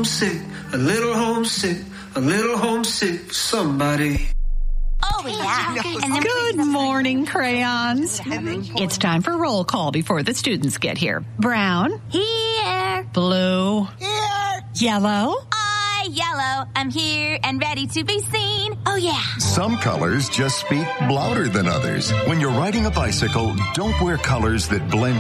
homesick, a little homesick, a little homesick for somebody. Oh, yeah. Good morning, crayons. It's time for roll call before the students get here. Brown. Here. Blue. Here. Yellow. Yellow. I'm here and ready to be seen. Oh, yeah. Some colors just speak louder than others. When you're riding a bicycle, don't wear colors that blend